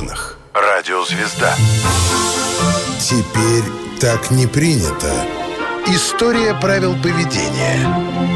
регионах. Радиозвезда. Теперь так не принято. История правил поведения.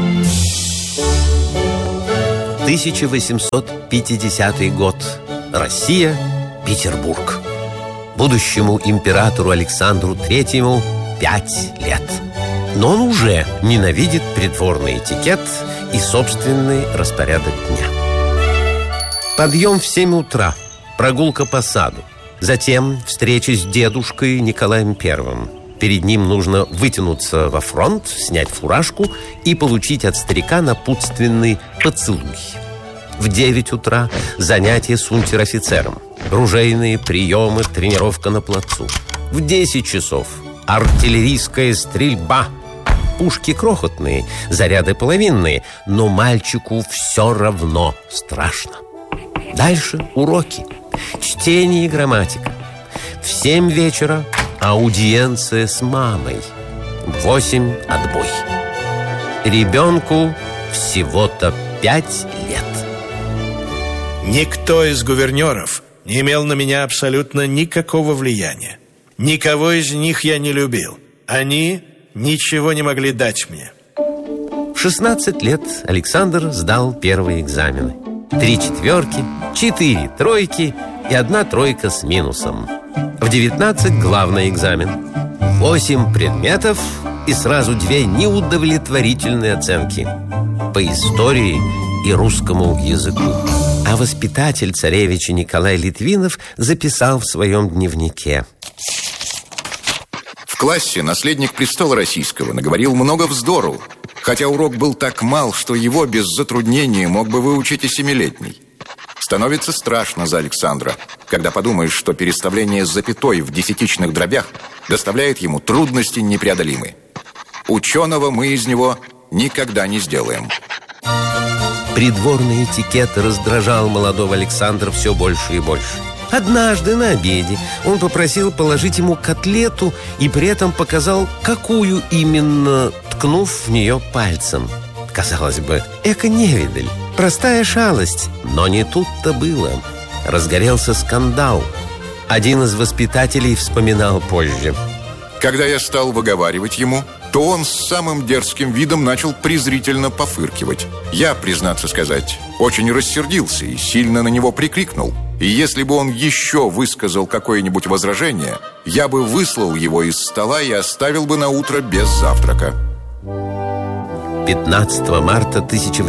1850 год. Россия, Петербург. Будущему императору Александру Третьему 5 лет. Но он уже ненавидит придворный этикет и собственный распорядок дня. Подъем в 7 утра, прогулка по саду. Затем встреча с дедушкой Николаем Первым. Перед ним нужно вытянуться во фронт, снять фуражку и получить от старика напутственный поцелуй. В 9 утра занятия с унтер-офицером. Ружейные приемы, тренировка на плацу. В 10 часов артиллерийская стрельба. Пушки крохотные, заряды половинные, но мальчику все равно страшно. Дальше уроки, чтение и грамматика. В 7 вечера аудиенция с мамой. В 8 отбой. Ребенку всего-то 5 лет. Никто из гувернеров не имел на меня абсолютно никакого влияния. Никого из них я не любил. Они ничего не могли дать мне. В 16 лет Александр сдал первые экзамены. 3 четверки, 4 тройки и 1 тройка с минусом. В 19 главный экзамен. 8 предметов и сразу 2 неудовлетворительные оценки. По истории и русскому языку. А воспитатель царевича Николай Литвинов записал в своем дневнике: в классе наследник престола российского наговорил много вздору, хотя урок был так мал, что его без затруднения мог бы выучить и 7-летний. Становится страшно за Александра, когда подумаешь, что переставление с запятой в десятичных дробях доставляет ему трудности непреодолимые. Ученого мы из него никогда не сделаем. Придворный этикет раздражал молодого Александра все больше и больше. Однажды на обеде он попросил положить ему котлету и при этом показал, какую именно, ткнув в нее пальцем. Казалось бы, эко-невидаль, простая шалость, но не тут-то было. Разгорелся скандал. Один из воспитателей вспоминал позже: когда я стал выговаривать ему, то он с самым дерзким видом начал презрительно пофыркивать. Я, признаться сказать, очень рассердился и сильно на него прикрикнул. И если бы он еще высказал какое-нибудь возражение, я бы выслал его из стола и оставил бы на утро без завтрака. 15 марта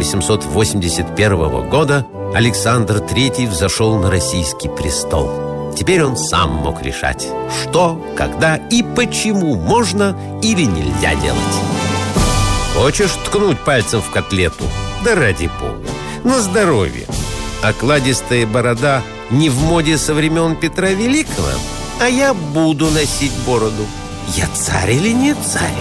1881 года Александр III взошел на российский престол. Теперь он сам мог решать, что, когда и почему можно или нельзя делать. Хочешь ткнуть пальцем в котлету? Да ради бога, на здоровье. Окладистая борода не в моде со времен Петра Великого, а я буду носить бороду. Я царь или не царь?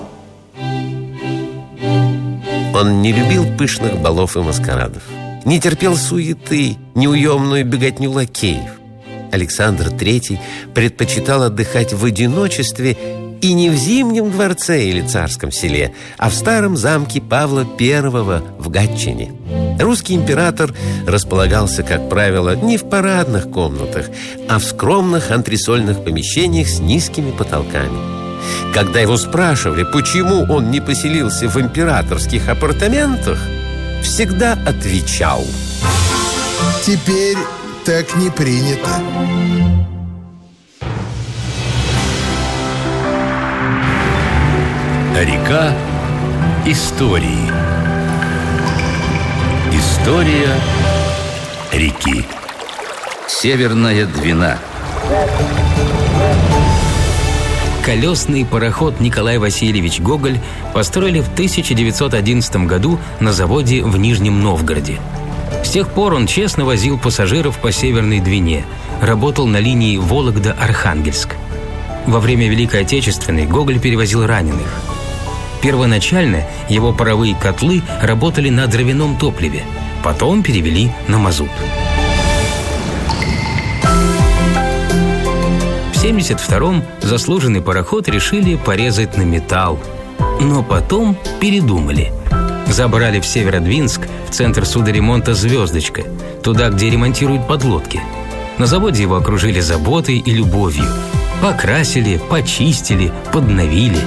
Он не любил пышных балов и маскарадов, не терпел суеты, неуемную беготню лакеев. Александр III предпочитал отдыхать в одиночестве и не в Зимнем дворце или Царском селе, а в старом замке Павла I в Гатчине. Русский император располагался, как правило, не в парадных комнатах, а в скромных антресольных помещениях с низкими потолками. Когда его спрашивали, почему он не поселился в императорских апартаментах, всегда отвечал: теперь так не принято. Река истории. История реки. Северная Двина. Колесный пароход Николай Васильевич Гоголь построили в 1911 году на заводе в Нижнем Новгороде. С тех пор он честно возил пассажиров по Северной Двине, работал на линии Вологда-Архангельск. Во время Великой Отечественной Гоголь перевозил раненых. Первоначально его паровые котлы работали на дровяном топливе, потом перевели на мазут. В 1972-м заслуженный пароход решили порезать на металл, но потом передумали. Забрали в Северодвинск, в центр судоремонта «Звездочка», туда, где ремонтируют подлодки. На заводе его окружили заботой и любовью. Покрасили, почистили, подновили.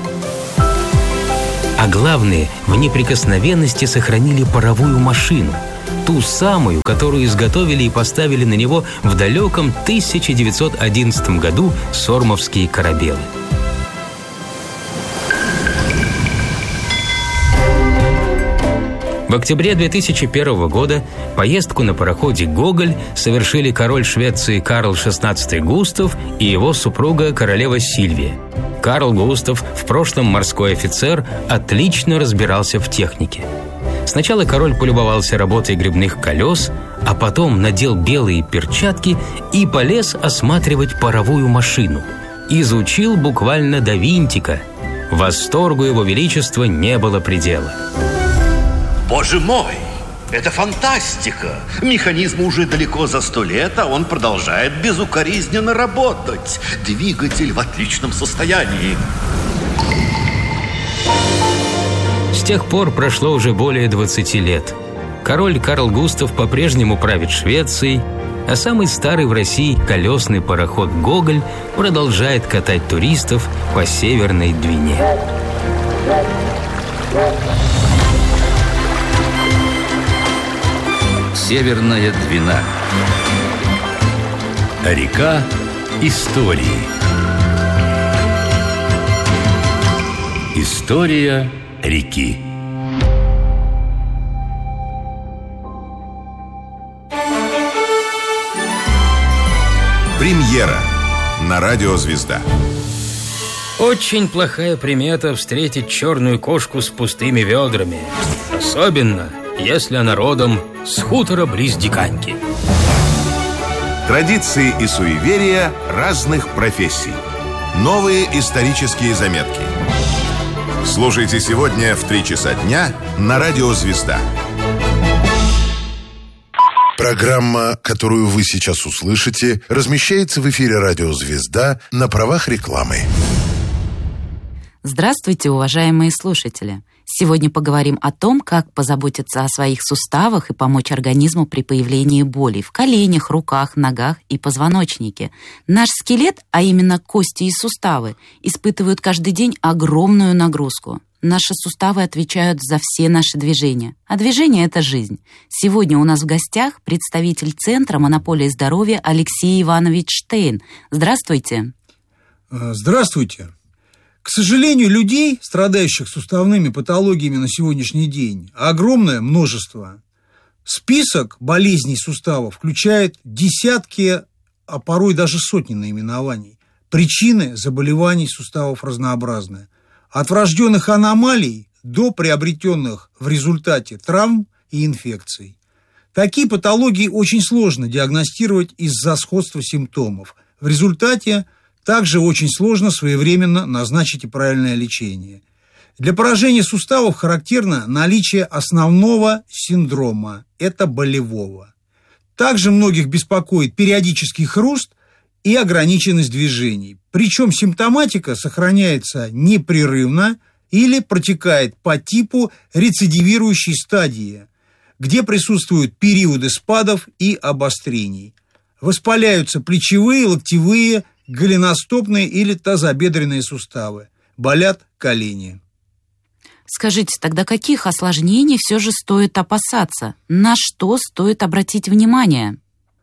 А главное, в неприкосновенности сохранили паровую машину. Ту самую, которую изготовили и поставили на него в далеком 1911 году сормовские корабелы. В октябре 2001 года поездку на пароходе «Гоголь» совершили король Швеции Карл XVI Густав и его супруга королева Сильвия. Карл Густав, в прошлом морской офицер, отлично разбирался в технике. Сначала король полюбовался работой гребных колес, а потом надел белые перчатки и полез осматривать паровую машину. Изучил буквально до винтика. Восторгу его величества не было предела. Боже мой, это фантастика! Механизму уже далеко за 100 лет, а он продолжает безукоризненно работать. Двигатель в отличном состоянии. С тех пор прошло уже более 20 лет. Король Карл Густав по-прежнему правит Швецией, а самый старый в России колесный пароход «Гоголь» продолжает катать туристов по Северной Двине. Северная Двина. Река истории. История реки. Премьера на радио «Звезда». Очень плохая примета встретить черную кошку с пустыми ведрами. Особенно, если она родом с хутора близ Диканьки. Традиции и суеверия разных профессий. Новые исторические заметки. Слушайте сегодня в 3 часа дня на радио «Звезда». Программа, которую вы сейчас услышите, размещается в эфире радио «Звезда» на правах рекламы. Здравствуйте, уважаемые слушатели! Сегодня поговорим о том, как позаботиться о своих суставах и помочь организму при появлении болей в коленях, руках, ногах и позвоночнике. Наш скелет, а именно кости и суставы, испытывают каждый день огромную нагрузку. Наши суставы отвечают за все наши движения, а движение – это жизнь. Сегодня у нас в гостях представитель Центра монополии здоровья Алексей Иванович Штейн. Здравствуйте. Здравствуйте. К сожалению, людей, страдающих суставными патологиями на сегодняшний день, огромное множество. Список болезней суставов включает десятки, а порой даже сотни наименований. Причины заболеваний суставов разнообразны. От врожденных аномалий до приобретенных в результате травм и инфекций. Такие патологии очень сложно диагностировать из-за сходства симптомов. В результате также очень сложно своевременно назначить и правильное лечение. Для поражения суставов характерно наличие основного синдрома – это болевого. Также многих беспокоит периодический хруст и ограниченность движений. Причем симптоматика сохраняется непрерывно или протекает по типу рецидивирующей стадии, где присутствуют периоды спадов и обострений. Воспаляются плечевые, локтевые, голеностопные или тазобедренные суставы. Болят колени. Скажите, тогда каких осложнений все же стоит опасаться? На что стоит обратить внимание?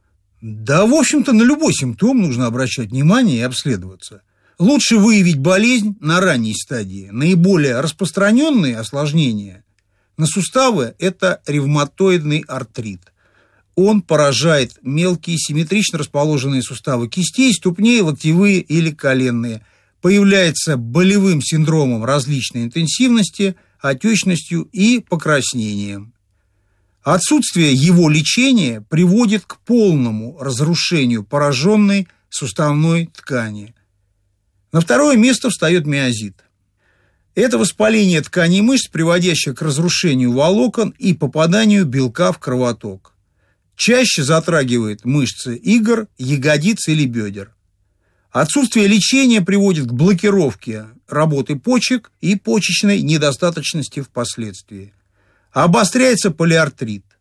Да, в общем-то, на любой симптом нужно обращать внимание и обследоваться. Лучше выявить болезнь на ранней стадии. Наиболее распространенные осложнения на суставы – это ревматоидный артрит. Он поражает мелкие, симметрично расположенные суставы кистей, ступней, локтевые или коленные. Появляется болевым синдромом различной интенсивности, отечностью и покраснением. Отсутствие его лечения приводит к полному разрушению пораженной суставной ткани. На второе место встает миозит. Это воспаление тканей мышц, приводящее к разрушению волокон и попаданию белка в кровоток. Чаще затрагивает мышцы икр, ягодиц или бедер. Отсутствие лечения приводит к блокировке работы почек и почечной недостаточности впоследствии. Обостряется полиартрит.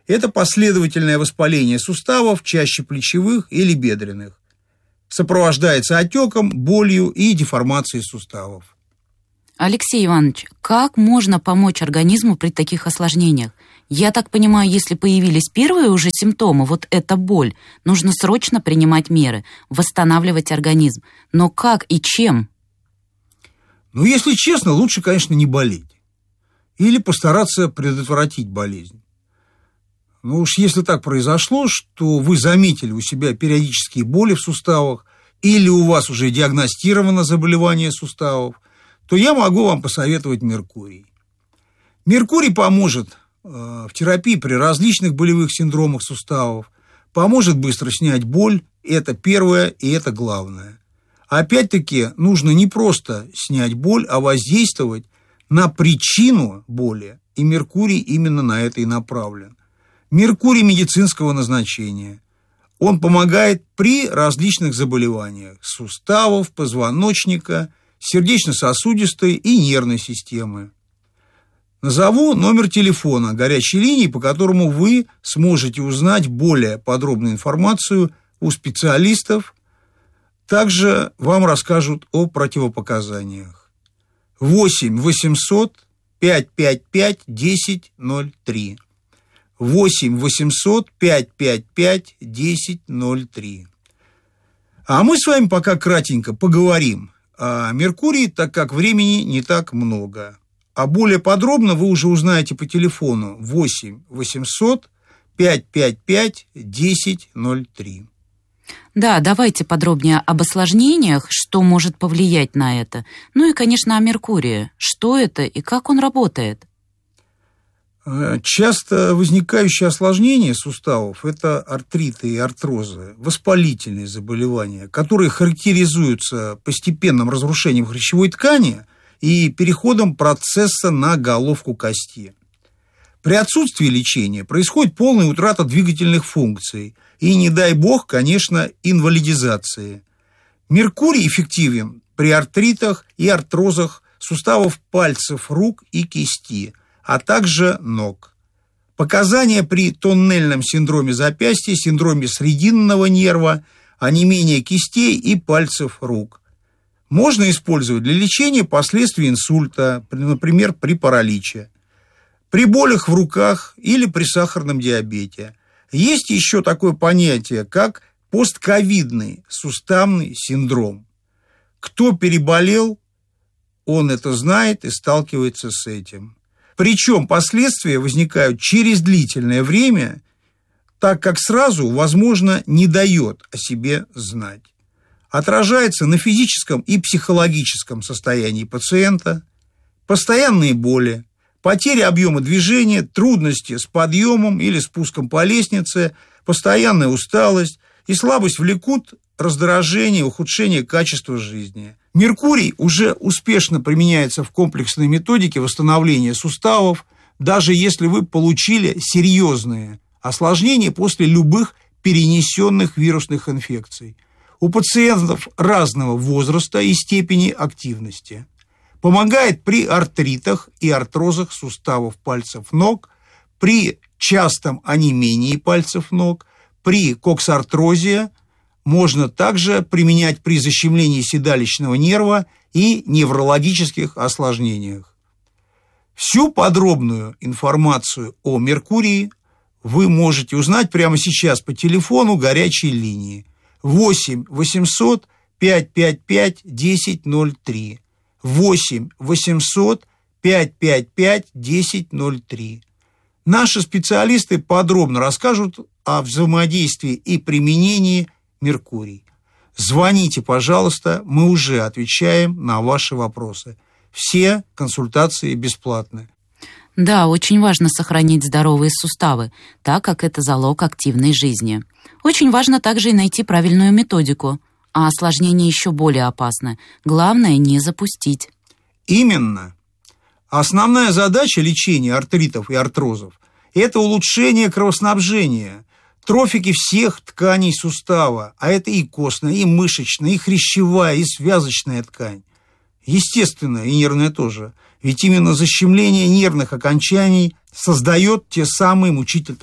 Это последовательное воспаление суставов, чаще плечевых или бедренных. Сопровождается отеком, болью и деформацией суставов. Алексей Иванович, как можно помочь организму при таких осложнениях? Я так понимаю, если появились первые уже симптомы, вот эта боль, нужно срочно принимать меры, восстанавливать организм. Но как и чем? Ну, если честно, лучше, конечно, не болеть. Или постараться предотвратить болезнь. Ну уж если так произошло, что вы заметили у себя периодические боли в суставах, или у вас уже диагностировано заболевание суставов, то я могу вам посоветовать меркурий. Меркурий поможет в терапии при различных болевых синдромах суставов, поможет быстро снять боль, это первое и это главное. Опять-таки, нужно не просто снять боль, а воздействовать на причину боли, и меркурий именно на это и направлен. Меркурий медицинского назначения. Он помогает при различных заболеваниях суставов, позвоночника, сердечно-сосудистой и нервной системы. Назову номер телефона горячей линии, по которому вы сможете узнать более подробную информацию у специалистов. Также вам расскажут о противопоказаниях. 8 800 555 1003. 8 800 555 1003. А мы с вами пока кратенько поговорим о Меркурии, так как времени не так много. А более подробно вы уже узнаете по телефону 8 800 555 1003. Да, давайте подробнее об осложнениях, что может повлиять на это. Ну и, конечно, о Меркурии. Что это и как он работает? Часто возникающие осложнения суставов – это артриты и артрозы, воспалительные заболевания, которые характеризуются постепенным разрушением хрящевой ткани и переходом процесса на головку кости. При отсутствии лечения происходит полная утрата двигательных функций и, не дай бог, конечно, инвалидизации. Меркурий эффективен при артритах и артрозах суставов пальцев рук и кисти, а также ног. Показания при тоннельном синдроме запястья, синдроме срединного нерва, онемение кистей и пальцев рук. Можно использовать для лечения последствий инсульта, например, при параличе, при болях в руках или при сахарном диабете. Есть еще такое понятие, как постковидный суставный синдром. Кто переболел, он это знает и сталкивается с этим. Причем последствия возникают через длительное время, так как сразу, возможно, не дает о себе знать. Отражается на физическом и психологическом состоянии пациента, постоянные боли, потеря объема движения, трудности с подъемом или спуском по лестнице, постоянная усталость и слабость влекут раздражение, ухудшение качества жизни. Меркурий уже успешно применяется в комплексной методике восстановления суставов, даже если вы получили серьезные осложнения после любых перенесенных вирусных инфекций. У пациентов разного возраста и степени активности. Помогает при артритах и артрозах суставов пальцев ног, при частом онемении пальцев ног, при коксартрозе. Можно также применять при защемлении седалищного нерва и неврологических осложнениях. Всю подробную информацию о Меркурии вы можете узнать прямо сейчас по телефону горячей линии 8 800 555 1003. 8 800 555 1003. Наши специалисты подробно расскажут о взаимодействии и применении Меркурий. Звоните, пожалуйста, мы уже отвечаем на ваши вопросы. Все консультации бесплатны. Да, очень важно сохранить здоровые суставы, так как это залог активной жизни. Очень важно также и найти правильную методику, а осложнения еще более опасны. Главное не запустить. Именно. Основная задача лечения артритов и артрозов – это улучшение кровоснабжения, трофики всех тканей сустава, а это и костная, и мышечная, и хрящевая, и связочная ткань. Естественно, и нервная тоже. Ведь именно защемление нервных окончаний создает те самые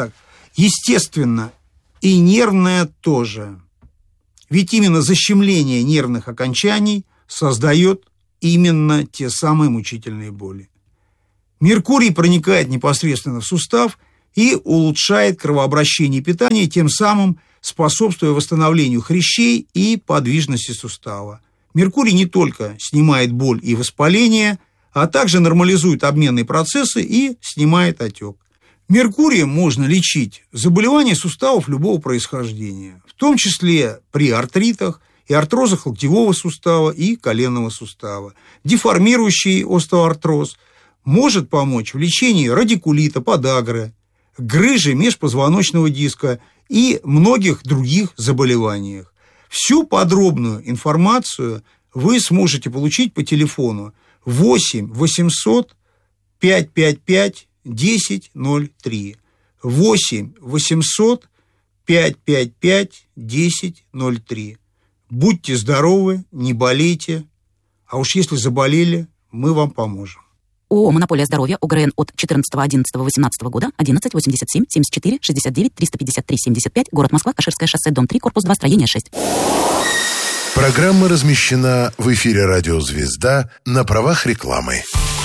Естественно, и нервная тоже. Ведь именно защемление нервных окончаний создает именно те самые мучительные боли. Меркурий проникает непосредственно в сустав и улучшает кровообращение и питание, тем самым способствуя восстановлению хрящей и подвижности сустава. Меркурий не только снимает боль и воспаление, а также нормализует обменные процессы и снимает отек. Меркурием можно лечить заболевания суставов любого происхождения, в том числе при артритах и артрозах локтевого сустава и коленного сустава. Деформирующий остеоартроз может помочь в лечении радикулита, подагры, грыжи межпозвоночного диска и многих других заболеваниях. Всю подробную информацию вы сможете получить по телефону 8 800 555 1003. 8 800 555 1003. Будьте здоровы, не болейте, а уж если заболели, мы вам поможем. ООО «Монополия здоровья», ОГРН от 14.11.18 года, 11 87 74 69 353 75, город Москва, Каширское шоссе, дом 3, корпус 2, строение 6. Программа размещена в эфире «Радио Звезда» на правах рекламы.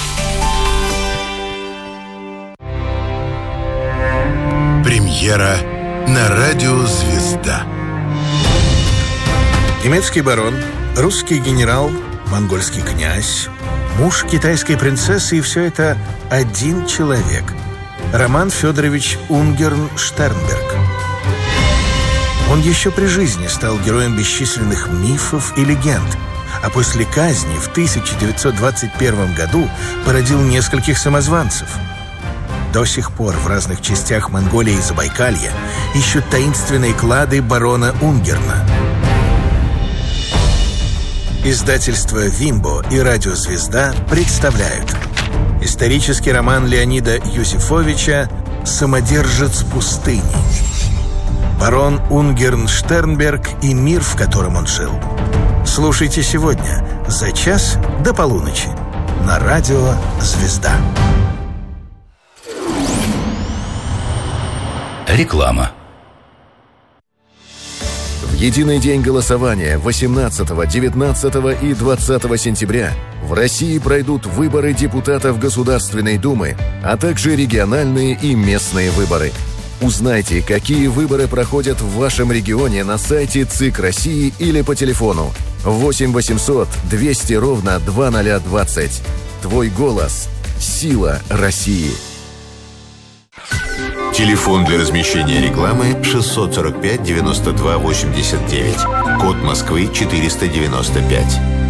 Премьера на «Радио Звезда». Немецкий барон, русский генерал, монгольский князь, муж китайской принцессы, и все это один человек – Роман Федорович Унгерн-Штернберг. Он еще при жизни стал героем бесчисленных мифов и легенд, а после казни в 1921 году породил нескольких самозванцев. До сих пор в разных частях Монголии и Забайкалья ищут таинственные клады барона Унгерна. Издательство «Вимбо» и «Радио Звезда» представляют исторический роман Леонида Юзефовича «Самодержец пустыни». Барон Унгерн-Штернберг и мир, в котором он жил. Слушайте сегодня за час до полуночи на «Радио Звезда». Реклама. В единый день голосования 18, 19 и 20 сентября в России пройдут выборы депутатов Государственной Думы, а также региональные и местные выборы. Узнайте, какие выборы проходят в вашем регионе на сайте ЦИК России или по телефону 8 800 200 ровно 2020. Твой голос – сила России. Телефон для размещения рекламы 645 92 89. Код Москвы 495.